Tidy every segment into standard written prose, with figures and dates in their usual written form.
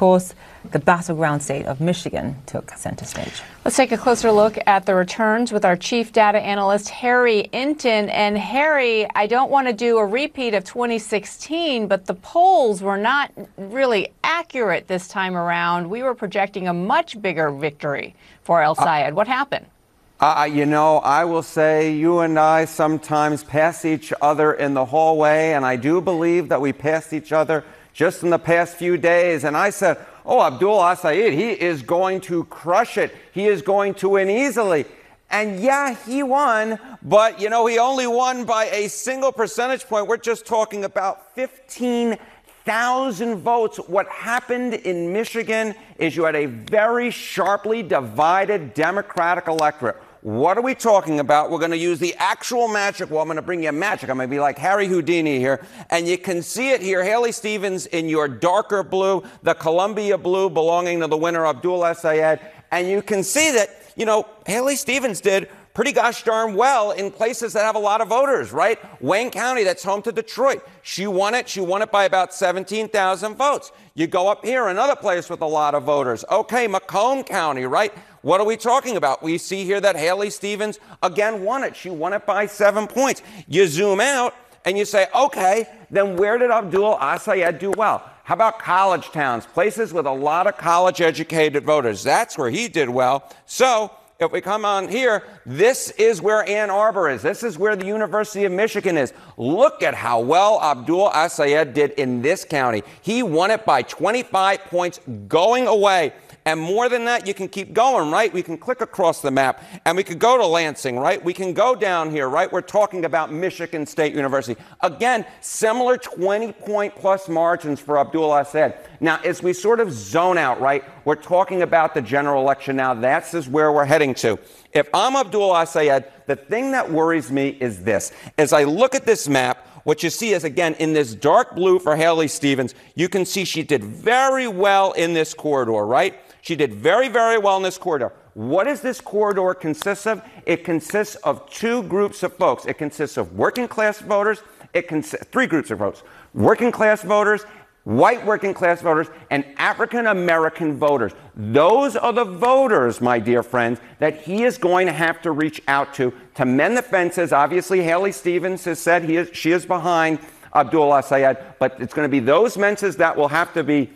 course, the battleground state of Michigan took center stage. Let's take a closer look at the returns with our chief data analyst, Harry Enten. And Harry, I don't want to do a repeat of 2016, but the polls were not really accurate this time around. We were projecting a much bigger victory for El Sayed. What happened? I will say you and I sometimes pass each other in the hallway, and I do believe that we passed each other just in the past few days. And I said, oh, Abdul Al-Sayed, he is going to crush it. He is going to win easily. And yeah, he won, but, he only won by a single percentage point. We're just talking about 15,000 votes. What happened in Michigan is you had a very sharply divided Democratic electorate. What are we talking about? We're going to use the actual magic. Well, I'm going to bring you magic. I'm going to be like Harry Houdini here. And you can see it here. Haley Stevens in your darker blue, the Columbia blue belonging to the winner, Abdul Al-Sayed. And you can see that, Haley Stevens did pretty gosh darn well in places that have a lot of voters, right? Wayne County, that's home to Detroit. She won it. She won it by about 17,000 votes. You go up here, another place with a lot of voters. Okay, Macomb County, right? What are we talking about? We see here that Haley Stevens again won it. She won it by 7 points. You zoom out and you say, okay, then where did Abdul Al-Sayed do well? How about college towns, places with a lot of college-educated voters? That's where he did well. So if we come on here, this is where Ann Arbor is. This is where the University of Michigan is. Look at how well Abdul Al-Sayed did in this county. He won it by 25 points going away. And more than that, you can keep going, right? We can click across the map and we could go to Lansing, right? We can go down here, right? We're talking about Michigan State University. Again, similar 20-point plus margins for Abdul Al-Sayed. Now, as we sort of zone out, right, we're talking about the general election now. That's where we're heading to. If I'm Abdul Al-Sayed, the thing that worries me is this. As I look at this map, what you see is, again, in this dark blue for Haley Stevens, you can see she did very well in this corridor, right? She did very, very well in this corridor. What does this corridor consist of? It consists of two groups of folks. It consists of working class voters. It consists three groups of votes. Working class voters, white working class voters, and African American voters. Those are the voters, my dear friends, that he is going to have to reach out to mend the fences. Obviously, Haley Stevens has said she is behind Abdul Al-Sayed, but it's going to be those fences that will have to be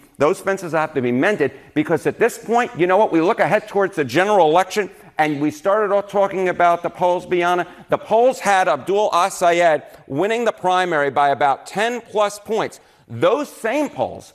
mended, because at this point, you know what, we look ahead towards the general election, and we started off talking about the polls, Bianna. The polls had Abdul Al-Sayed winning the primary by about 10 plus points. Those same polls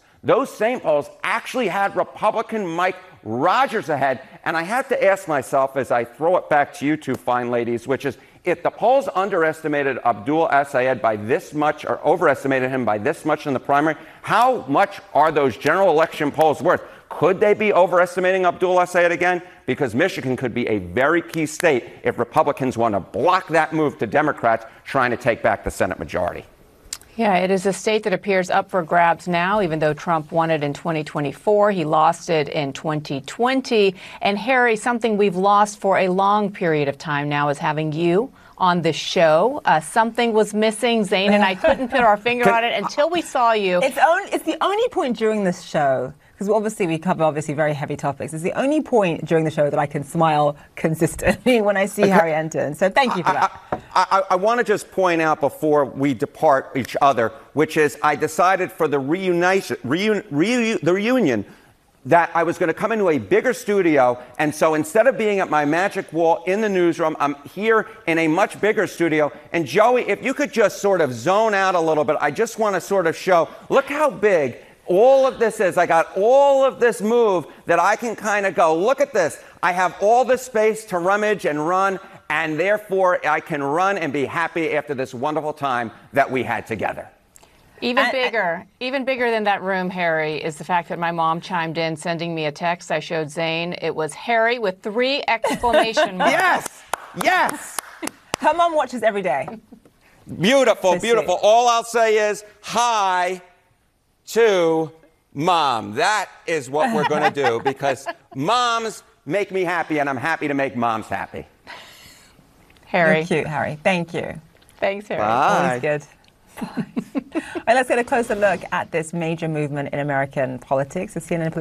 actually had Republican Mike Rogers ahead. And I had to ask myself, as I throw it back to you two fine ladies, which is, if the polls underestimated Abdul Al-Sayed by this much or overestimated him by this much in the primary, how much are those general election polls worth? Could they be overestimating Abdul Al-Sayed again? Because Michigan could be a very key state if Republicans want to block that move to Democrats trying to take back the Senate majority. Yeah, it is a state that appears up for grabs now, even though Trump won it in 2024. He lost it in 2020. And Harry, something we've lost for a long period of time now is having you on the show. Something was missing. Zane and I couldn't put our finger on it until we saw you. It's the only point during this show, because obviously we cover very heavy topics. It's the only point during the show that I can smile consistently when I see Harry Enten. So thank you for that. I want to just point out before we depart each other, which is I decided for the reunion that I was going to come into a bigger studio. And so instead of being at my magic wall in the newsroom, I'm here in a much bigger studio. And Joey, if you could just sort of zone out a little bit, I just want to sort of show, look how big all of this is. I got all of this move that I can kind of go, look at this. I have all this space to rummage and run, and therefore I can run and be happy after this wonderful time that we had together. Even bigger than that room, Harry, is the fact that my mom chimed in, sending me a text. I showed Zane. It was Harry with 3 exclamation marks. Yes, yes. Her mom watches every day. Beautiful, beautiful. All I'll say is hi to Mom. That is what we're going to do, because moms make me happy, and I'm happy to make moms happy. Harry. You're cute, Harry. Thank you. Thanks, Harry. Bye. Always good. All right, let's get a closer look at this major movement in American politics. The CNN